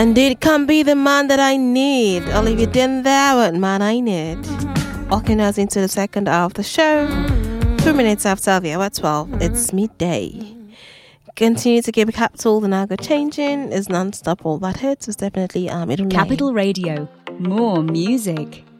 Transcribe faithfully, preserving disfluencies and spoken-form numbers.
Indeed, can't be the man that I need. I'll leave you in there, what man I need. Walking us into the second hour of the show. Two minutes after the hour twelve, it's midday. Continue to keep a capital, the Naga changing is non-stop. All that hits is definitely um. Capital Radio, more music.